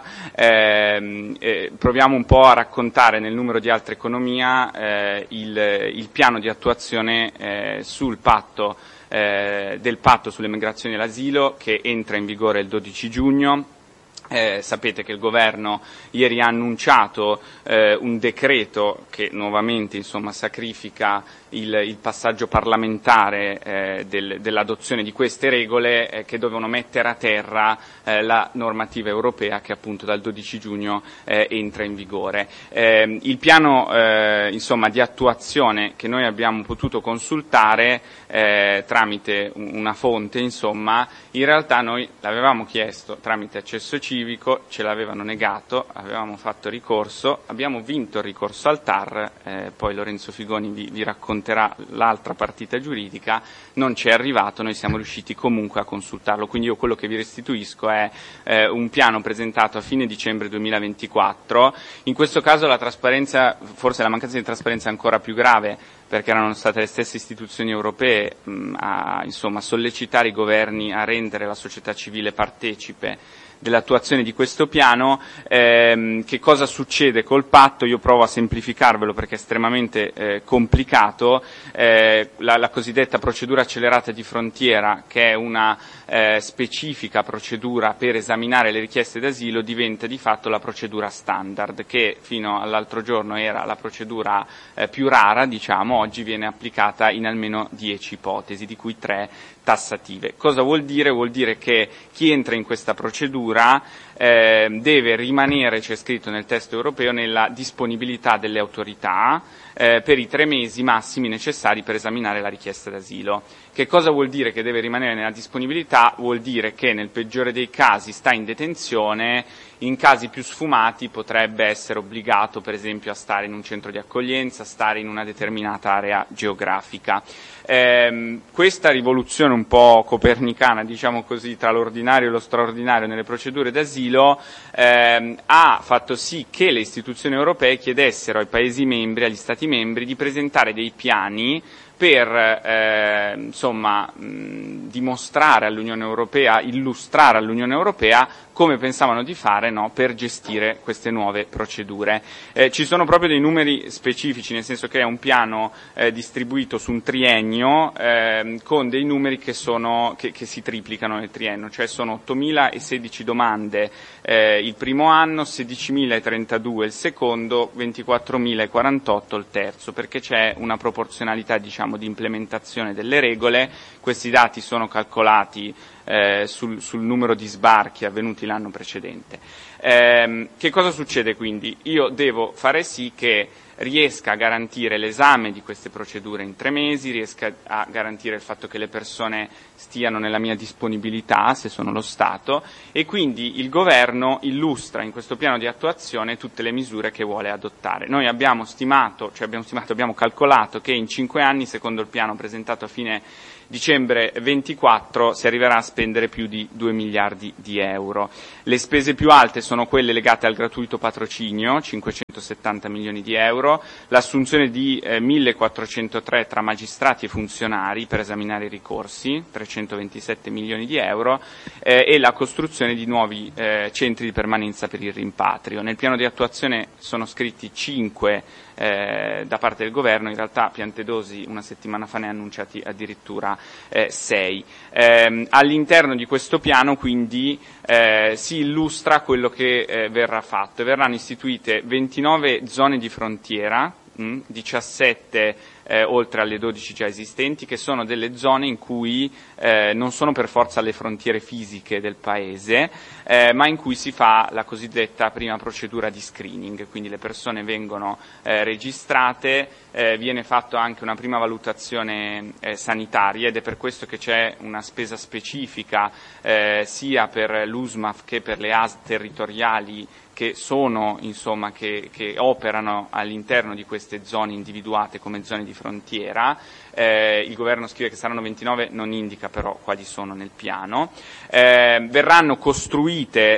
ehm, eh, proviamo un po' a raccontare nel numero di Altra Economia eh, il, il piano di attuazione eh, sul patto eh, del patto sulle migrazioni e l'asilo, che entra in vigore il dodici giugno. Eh, sapete che il governo ieri ha annunciato eh, un decreto che nuovamente insomma sacrifica il, il passaggio parlamentare eh, del, dell'adozione di queste regole eh, che dovevano mettere a terra eh, la normativa europea che appunto dal dodici giugno eh, entra in vigore. Eh, il piano eh, insomma di attuazione che noi abbiamo potuto consultare eh, tramite una fonte, insomma, in realtà noi l'avevamo chiesto tramite accesso civico, ce l'avevano negato, avevamo fatto ricorso, abbiamo vinto il ricorso al T A R, eh, poi Lorenzo Figoni vi, vi racconterà l'altra partita giuridica, non ci è arrivato, noi siamo riusciti comunque a consultarlo, quindi io quello che vi restituisco è eh, un piano presentato a fine dicembre duemilaventiquattro. In questo caso la trasparenza, forse la mancanza di trasparenza è ancora più grave, perché erano state le stesse istituzioni europee mh, a insomma, sollecitare i governi a rendere la società civile partecipe dell'attuazione di questo piano. Ehm, che cosa succede col patto? Io provo a semplificarvelo perché è estremamente eh, complicato. Eh, la, la cosiddetta procedura accelerata di frontiera, che è una eh, specifica procedura per esaminare le richieste d'asilo, diventa di fatto la procedura standard, che fino all'altro giorno era la procedura eh, più rara, diciamo, oggi viene applicata in almeno dieci ipotesi, di cui tre tassative. Cosa vuol dire? Vuol dire che chi entra in questa procedura eh, deve rimanere, c'è scritto nel testo europeo, nella disponibilità delle autorità eh, per i tre mesi massimi necessari per esaminare la richiesta d'asilo. Che cosa vuol dire che deve rimanere nella disponibilità? Vuol dire che nel peggiore dei casi sta in detenzione, in casi più sfumati potrebbe essere obbligato per esempio a stare in un centro di accoglienza, a stare in una determinata area geografica. Eh, questa rivoluzione un po' copernicana, diciamo così, tra l'ordinario e lo straordinario nelle procedure d'asilo eh, ha fatto sì che le istituzioni europee chiedessero ai Paesi membri, agli Stati membri, di presentare dei piani per eh, insomma mh, dimostrare all'Unione Europea, illustrare all'Unione Europea come pensavano di fare, no, per gestire queste nuove procedure. Eh, ci sono proprio dei numeri specifici, nel senso che è un piano eh, distribuito su un triennio eh, con dei numeri che, sono, che, che si triplicano nel triennio, cioè sono ottomila domande eh, il primo anno, sedicimila trentadue il secondo, ventiquattromila quarantotto il terzo, perché c'è una proporzionalità, diciamo, di implementazione delle regole. Questi dati sono calcolati eh, sul, sul numero di sbarchi avvenuti l'anno precedente. Eh, che cosa succede quindi? Io devo fare sì che riesca a garantire l'esame di queste procedure in tre mesi, riesca a garantire il fatto che le persone stiano nella mia disponibilità, se sono lo Stato, e quindi il Governo illustra in questo piano di attuazione tutte le misure che vuole adottare. Noi abbiamo stimato, cioè abbiamo stimato, abbiamo calcolato che in cinque anni, secondo il piano presentato a fine dicembre ventiquattro, si arriverà a spendere più di due miliardi di euro. Le spese più alte sono quelle legate al gratuito patrocinio, cinquecentosettanta milioni di euro, l'assunzione di eh, millequattrocentotre tra magistrati e funzionari per esaminare i ricorsi, trecentoventisette milioni di euro, eh, e la costruzione di nuovi eh, centri di permanenza per il rimpatrio. Nel piano di attuazione sono scritti cinque eh, da parte del Governo, in realtà Piantedosi una settimana fa ne ha annunciati addirittura eh, sei. Eh, all'interno di questo piano quindi eh, si illustra quello che eh, verrà fatto e verranno istituite ventinove zone di frontiera, mh, diciassette eh, oltre alle dodici già esistenti, che sono delle zone in cui eh, non sono per forza le frontiere fisiche del Paese, eh, ma in cui si fa la cosiddetta prima procedura di screening, quindi le persone vengono eh, registrate, eh, viene fatta anche una prima valutazione eh, sanitaria, ed è per questo che c'è una spesa specifica eh, sia per l'U S M A F che per le A S L territoriali che sono, insomma, che, che operano all'interno di queste zone individuate come zone di frontiera. Eh, il Governo scrive che saranno ventinove, non indica però quali sono nel piano. Eh, verranno costruite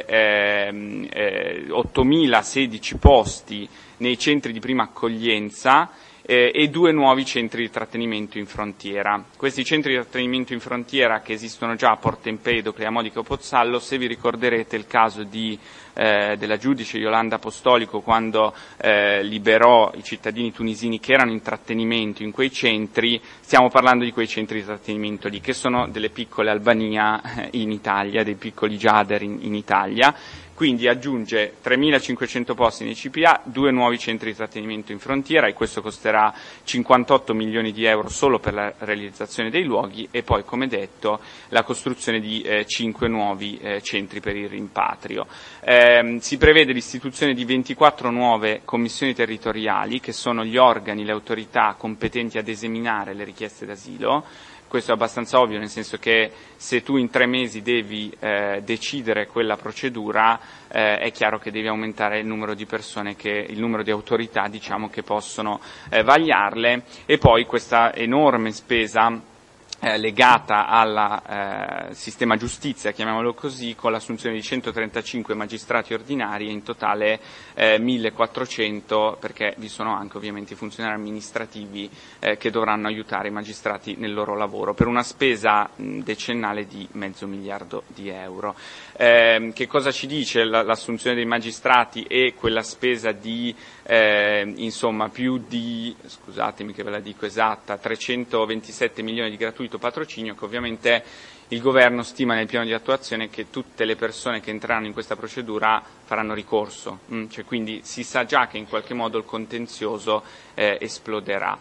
eh, eh, ottomilasedici posti nei centri di prima accoglienza eh, e due nuovi centri di trattenimento in frontiera. Questi centri di trattenimento in frontiera, che esistono già a Porto Empedocle, Cleamodica o Pozzallo, se vi ricorderete il caso di Eh, della giudice Yolanda Apostolico quando eh, liberò i cittadini tunisini che erano in trattenimento in quei centri, stiamo parlando di quei centri di trattenimento lì, che sono delle piccole Albania eh, in Italia, dei piccoli Giader in, in Italia. Quindi aggiunge tremilacinquecento posti nei C P A, due nuovi centri di trattenimento in frontiera, e questo costerà cinquantotto milioni di euro solo per la realizzazione dei luoghi, e poi, come detto, la costruzione di eh, cinque nuovi eh, centri per il rimpatrio. Eh, si prevede l'istituzione di ventiquattro nuove commissioni territoriali, che sono gli organi, le autorità competenti ad esaminare le richieste d'asilo. Questo è abbastanza ovvio, nel senso che se tu in tre mesi devi eh, decidere quella procedura, eh, è chiaro che devi aumentare il numero di persone, che, il numero di autorità, diciamo, che possono eh, vagliarle, e poi questa enorme spesa Eh, legata al eh, sistema giustizia, chiamiamolo così, con l'assunzione di centotrentacinque magistrati ordinari e in totale eh, millequattrocento, perché vi sono anche ovviamente i funzionari amministrativi eh, che dovranno aiutare i magistrati nel loro lavoro, per una spesa mh, decennale di mezzo miliardo di euro. Eh, che cosa ci dice la, l'assunzione dei magistrati e quella spesa di eh, insomma più di, scusatemi che ve la dico esatta, trecentoventisette milioni di gratuito patrocinio, che ovviamente il Governo stima nel piano di attuazione che tutte le persone che entreranno in questa procedura faranno ricorso, mm, cioè quindi si sa già che in qualche modo il contenzioso eh, esploderà.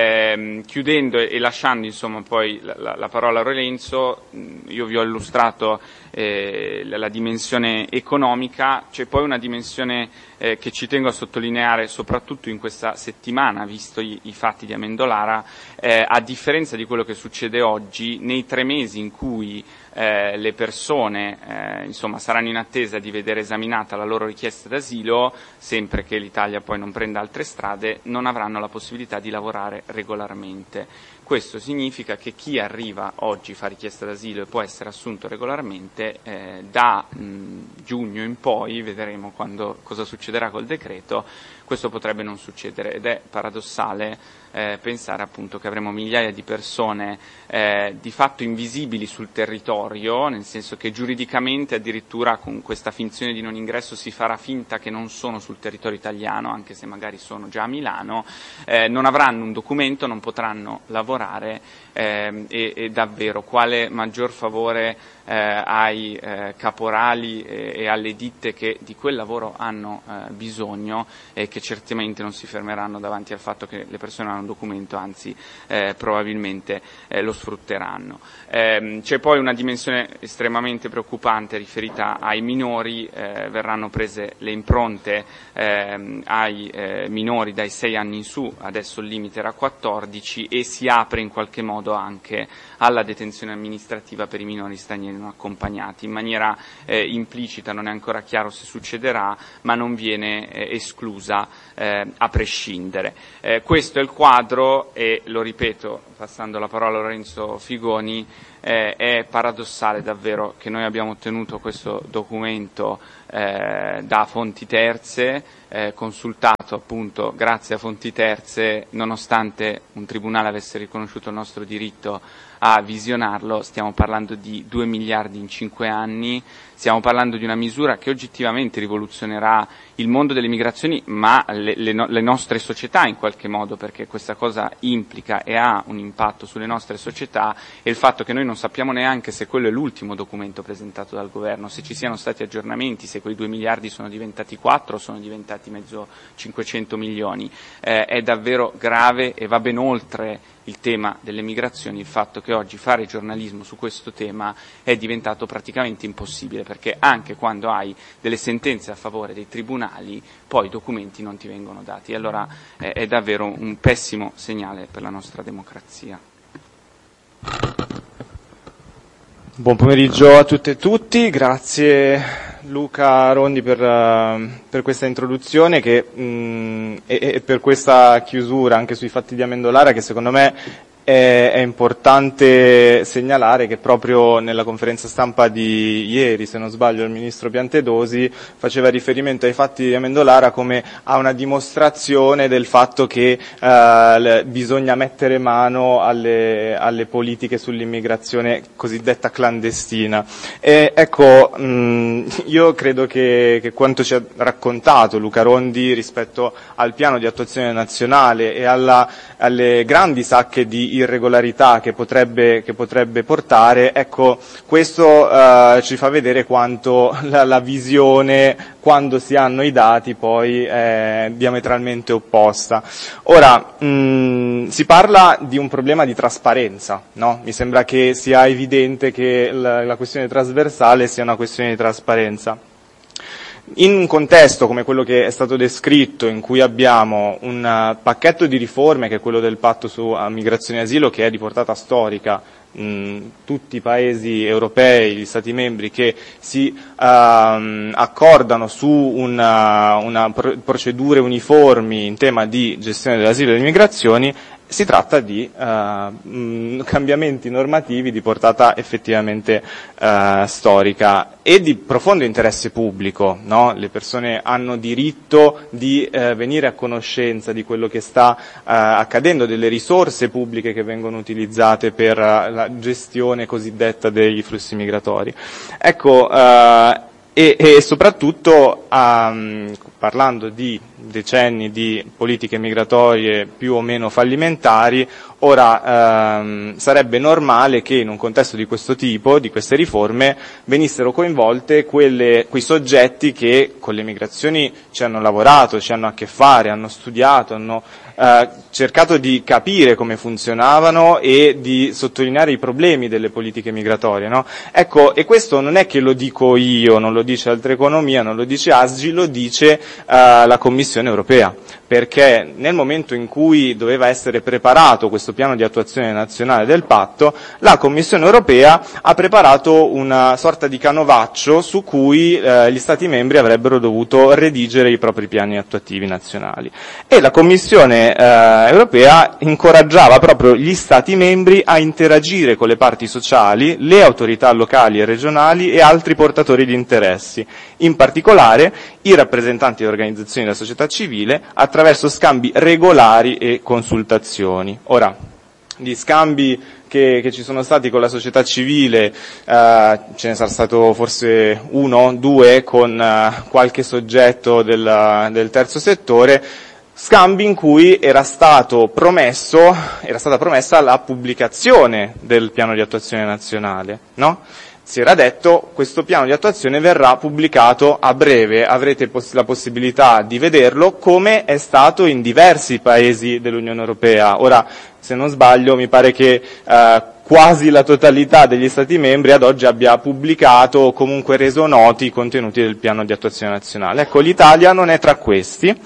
Eh, chiudendo e lasciando insomma poi la, la, la parola a Lorenzo, io vi ho illustrato eh, la, la dimensione economica, c'è poi una dimensione eh, che ci tengo a sottolineare soprattutto in questa settimana, visto i, i fatti di Amendolara, eh, a differenza di quello che succede oggi, nei tre mesi in cui cui eh, le persone eh, insomma, saranno in attesa di vedere esaminata la loro richiesta d'asilo, sempre che l'Italia poi non prenda altre strade, non avranno la possibilità di lavorare regolarmente. Questo significa che chi arriva oggi, fa richiesta d'asilo e può essere assunto regolarmente, eh, da mh, giugno in poi, vedremo quando, cosa succederà col decreto, questo potrebbe non succedere ed è paradossale eh, pensare appunto che avremo migliaia di persone eh, di fatto invisibili sul territorio, nel senso che giuridicamente addirittura con questa finzione di non ingresso si farà finta che non sono sul territorio italiano, anche se magari sono già a Milano, eh, non avranno un documento, non potranno lavorare eh, e, e davvero quale maggior favore eh, ai eh, caporali e, e alle ditte che di quel lavoro hanno eh, bisogno e che certamente non si fermeranno davanti al fatto che le persone hanno un documento, anzi eh, probabilmente eh, lo sfrutteranno. Eh, c'è poi una dimensione estremamente preoccupante riferita ai minori, eh, verranno prese le impronte eh, ai eh, minori dai sei anni in su, adesso il limite era quattordici, e si apre in qualche modo anche alla detenzione amministrativa per i minori stranieri non accompagnati, in maniera eh, implicita, non è ancora chiaro se succederà, ma non viene eh, esclusa eh, a prescindere. Eh, questo è il quadro e, lo ripeto, passando la parola a Lorenzo Figoni, eh, è paradossale davvero che noi abbiamo ottenuto questo documento eh, da fonti terze, eh, consultato appunto grazie a fonti terze, nonostante un tribunale avesse riconosciuto il nostro diritto a visionarlo. Stiamo parlando di due miliardi in cinque anni, stiamo parlando di una misura che oggettivamente rivoluzionerà il mondo delle migrazioni, ma le, le, no, le nostre società in qualche modo, perché questa cosa implica e ha un impatto sulle nostre società, e il fatto che noi non sappiamo neanche se quello è l'ultimo documento presentato dal governo, se ci siano stati aggiornamenti, se quei due miliardi sono diventati quattro o sono diventati mezzo cinquecento milioni, eh, è davvero grave e va ben oltre il tema delle migrazioni, il fatto che oggi fare giornalismo su questo tema è diventato praticamente impossibile, perché anche quando hai delle sentenze a favore dei tribunali, poi i documenti non ti vengono dati. E allora eh, è davvero un pessimo segnale per la nostra democrazia. Buon pomeriggio a tutte e tutti, grazie Luca Rondi per, uh, per questa introduzione che, mh, e, e per questa chiusura anche sui fatti di Amendolara, che secondo me è, è importante segnalare che proprio nella conferenza stampa di ieri, se non sbaglio, il ministro Piantedosi faceva riferimento ai fatti di Amendolara come a una dimostrazione del fatto che uh, bisogna mettere mano alle, alle politiche sull'immigrazione cosiddetta clandestina. E ecco, mh, io credo che, che quanto ci ha raccontato Luca Rondi rispetto al piano di attuazione nazionale e alla, alle grandi sacche di irregolarità che potrebbe, che potrebbe portare, ecco, questo uh, ci fa vedere quanto la, la visione, quando si hanno i dati, poi è diametralmente opposta. Ora, mh, si parla di un problema di trasparenza, no? Mi sembra che sia evidente che la, la questione trasversale sia una questione di trasparenza. In un contesto come quello che è stato descritto, in cui abbiamo un pacchetto di riforme, che è quello del patto su migrazione e asilo, che è di portata storica, mh, tutti i paesi europei, gli Stati membri che si uh, accordano su una, una pro- procedure uniformi in tema di gestione dell'asilo e delle migrazioni, si tratta di uh, mh, cambiamenti normativi di portata effettivamente uh, storica e di profondo interesse pubblico, no? Le persone hanno diritto di uh, venire a conoscenza di quello che sta uh, accadendo, delle risorse pubbliche che vengono utilizzate per uh, la gestione cosiddetta degli flussi migratori. Ecco, uh, E, e soprattutto, um, parlando di decenni di politiche migratorie più o meno fallimentari, ora um, sarebbe normale che in un contesto di questo tipo, di queste riforme, venissero coinvolte quelle, quei soggetti che con le migrazioni ci hanno lavorato, ci hanno a che fare, hanno studiato, hanno Uh, cercato di capire come funzionavano e di sottolineare i problemi delle politiche migratorie, no? Ecco, e questo non è che lo dico io, non lo dice Altra Economia, non lo dice A S G I, lo dice uh, la Commissione europea. perché nel momento in cui doveva essere preparato questo piano di attuazione nazionale del patto, la Commissione europea ha preparato una sorta di canovaccio su cui eh, gli Stati membri avrebbero dovuto redigere i propri piani attuativi nazionali. E la Commissione eh, europea incoraggiava proprio gli Stati membri a interagire con le parti sociali, le autorità locali e regionali e altri portatori di interessi, in particolare i rappresentanti di organizzazioni della società civile, attraverso scambi regolari e consultazioni. Ora, gli scambi che, che ci sono stati con la società civile, eh, ce ne sarà stato forse uno, due, con eh, qualche soggetto del, del terzo settore, scambi in cui era stato promesso, era stata promessa la pubblicazione del piano di attuazione nazionale, no? Si era detto questo piano di attuazione verrà pubblicato a breve, avrete poss- la possibilità di vederlo, come è stato in diversi paesi dell'Unione Europea. Ora, se non sbaglio, mi pare che eh, quasi la totalità degli Stati membri ad oggi abbia pubblicato o comunque reso noti i contenuti del piano di attuazione nazionale. Ecco, l'Italia non è tra questi.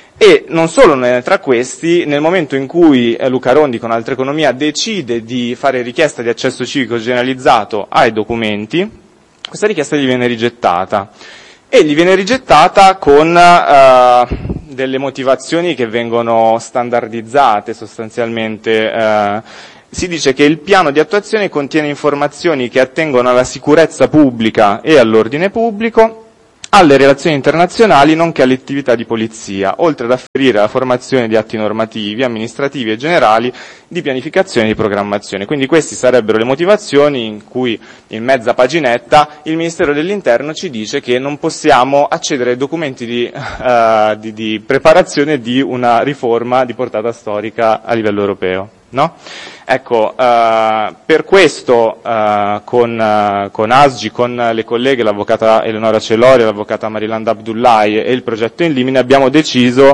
E non solo non è tra questi, nel momento in cui eh, Luca Rondi con Altra Economia decide di fare richiesta di accesso civico generalizzato ai documenti, questa richiesta gli viene rigettata. E gli viene rigettata con eh, delle motivazioni che vengono standardizzate sostanzialmente. Eh, si dice che il piano di attuazione contiene informazioni che attengono alla sicurezza pubblica e all'ordine pubblico, alle relazioni internazionali nonché alle attività di polizia, oltre ad afferire la formazione di atti normativi, amministrativi e generali di pianificazione e di programmazione. Quindi queste sarebbero le motivazioni in cui in mezza paginetta il Ministero dell'Interno ci dice che non possiamo accedere ai documenti di, uh, di, di preparazione di una riforma di portata storica a livello europeo. No? Ecco, uh, per questo uh, con, uh, con A S G I, con le colleghe, l'avvocata Eleonora Celori, l'avvocata Marilanda Abdullahi e il progetto In Limine abbiamo deciso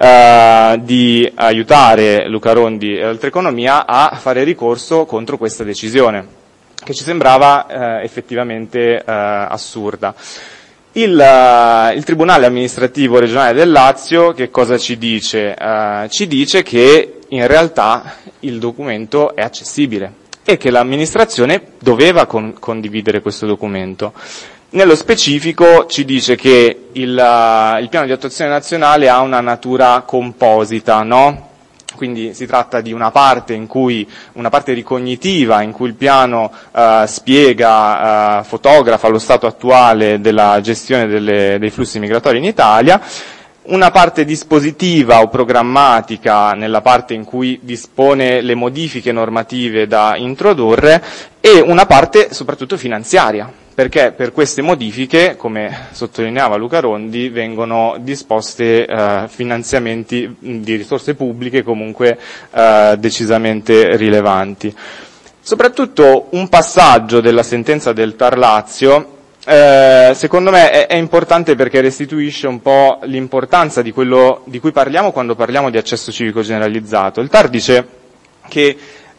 uh, di aiutare Luca Rondi e Altra Economia a fare ricorso contro questa decisione, che ci sembrava uh, effettivamente uh, assurda. Il, uh, il Tribunale amministrativo regionale del Lazio che cosa ci dice? Uh, ci dice che in realtà il documento è accessibile e che l'amministrazione doveva con, condividere questo documento. Nello specifico ci dice che il, uh, il piano di attuazione nazionale ha una natura composita, no? Quindi si tratta di una parte in cui, una parte ricognitiva in cui il piano uh, spiega, uh, fotografa lo stato attuale della gestione delle, dei flussi migratori in Italia, una parte dispositiva o programmatica nella parte in cui dispone le modifiche normative da introdurre e una parte soprattutto finanziaria, perché per queste modifiche, come sottolineava Luca Rondi, vengono disposte eh, finanziamenti di risorse pubbliche comunque eh, decisamente rilevanti. Soprattutto un passaggio della sentenza del Tar Lazio Eh, secondo me è, è importante perché restituisce un po' l'importanza di quello di cui parliamo quando parliamo di accesso civico generalizzato. Il Tar dice che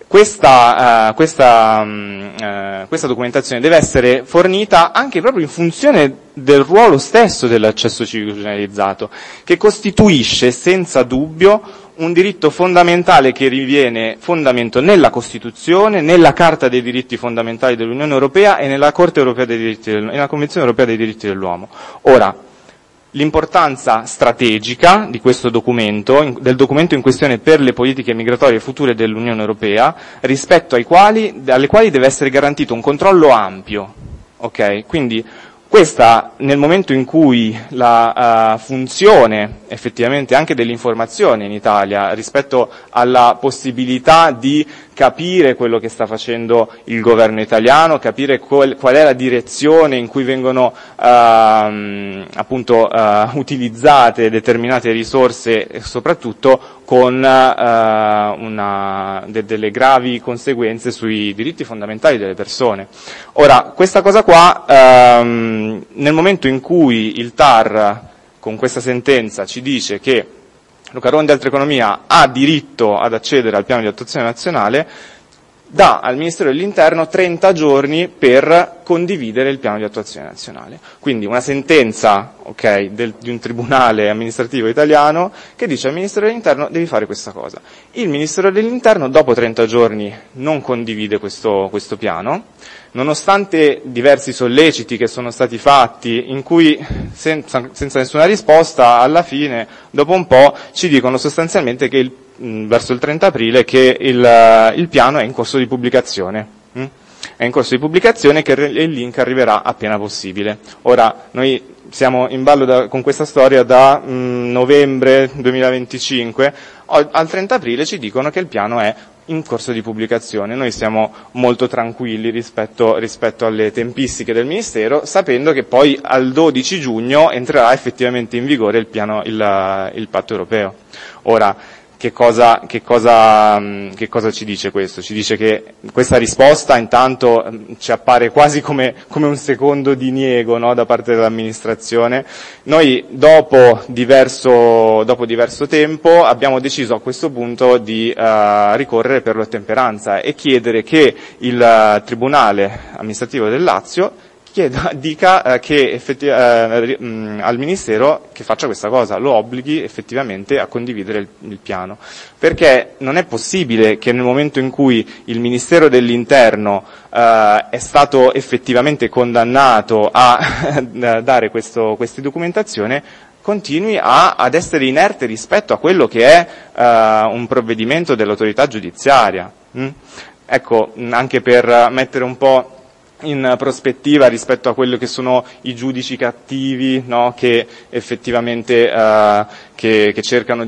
questa, uh, questa, um, uh, questa documentazione deve essere fornita anche proprio in funzione del ruolo stesso dell'accesso civico generalizzato, che costituisce senza dubbio un diritto fondamentale che riviene fondamento nella Costituzione, nella Carta dei diritti fondamentali dell'Unione Europea e nella Corte Europea dei diritti del, nella Convenzione Europea dei diritti dell'uomo. Ora, l'importanza strategica di questo documento, del documento in questione per le politiche migratorie future dell'Unione Europea, rispetto ai quali, alle quali deve essere garantito un controllo ampio. Ok? Quindi questa, nel momento in cui la uh, funzione effettivamente anche dell'informazione in Italia rispetto alla possibilità di capire quello che sta facendo il governo italiano, capire qual, qual è la direzione in cui vengono uh, appunto uh, utilizzate determinate risorse e soprattutto con uh, una, de, delle gravi conseguenze sui diritti fondamentali delle persone. Ora, questa cosa qua, um, nel momento in cui il Tar con questa sentenza ci dice che Luca Rondi e Altra Economia ha diritto ad accedere al piano di attuazione nazionale, dà al Ministero dell'Interno trenta giorni per condividere il piano di attuazione nazionale. Quindi una sentenza, ok, del, di un tribunale amministrativo italiano che dice al Ministero dell'Interno devi fare questa cosa. Il Ministero dell'Interno dopo trenta giorni non condivide questo, questo piano, nonostante diversi solleciti che sono stati fatti, in cui senza, senza nessuna risposta, alla fine, dopo un po', ci dicono sostanzialmente che il, mh, verso il trenta aprile che il, il piano è in corso di pubblicazione. Mh? È in corso di pubblicazione e che il link arriverà appena possibile. Ora, noi siamo in ballo da, con questa storia da mh, novembre duemilaventicinque, o, al trenta aprile ci dicono che il piano è in corso di pubblicazione. Noi siamo molto tranquilli rispetto, rispetto alle tempistiche del Ministero, sapendo che poi al dodici giugno entrerà effettivamente in vigore il piano, il, il patto europeo. Ora, che cosa, che cosa, che cosa ci dice questo? Ci dice che questa risposta intanto ci appare quasi come, come un secondo diniego, no, da parte dell'amministrazione. Noi dopo diverso, dopo diverso tempo abbiamo deciso a questo punto di uh, ricorrere per l'ottemperanza e chiedere che il uh, Tribunale amministrativo del Lazio chieda, dica eh, che effetti, eh, mh, al Ministero che faccia questa cosa, lo obblighi effettivamente a condividere il, il piano, perché non è possibile che nel momento in cui il Ministero dell'Interno eh, è stato effettivamente condannato a dare questo, questa documentazione, continui a, ad essere inerte rispetto a quello che è eh, un provvedimento dell'autorità giudiziaria. Mm? Ecco, anche per mettere un po' in prospettiva rispetto a quello che sono i giudici cattivi, no, che effettivamente uh, che, che cercano di